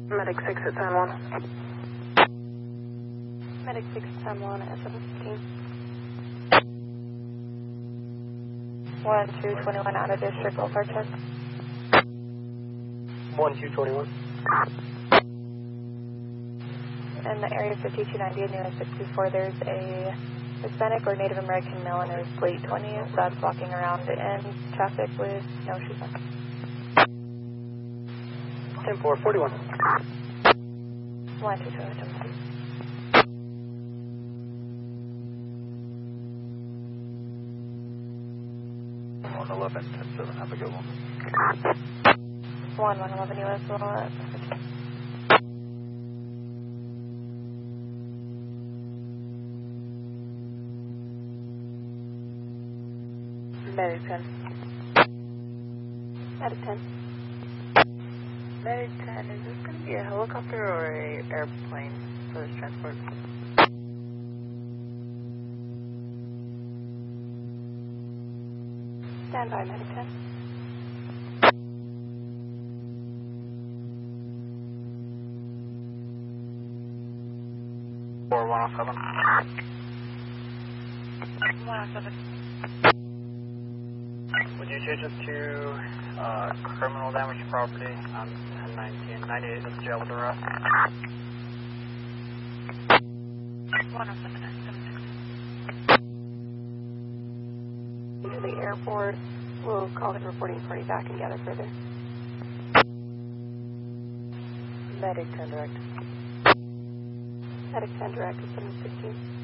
Medic 6 at 10-1. Medic 6 at 10-1 at 715. 1221 out of district, welfare check. 1221. In the area 5290 and New 624, there's a Hispanic or Native American male in his late 20s that's walking around in traffic with no shoes on. 10-4, 41. 1221. 11, 10-7, have a good one. 1111 US 1. Medic 10. Medic 10. Medic 10, is this going to be a helicopter or a airplane for this transport? Stand by, Medic 10. Or 107. 107. Would you change it to criminal damage to property on 1019, 98 in jail with arrest? 107 at 76. To the airport, we'll call the reporting party back and gather further. Medic 10 direct. Medic 10 direct at 716.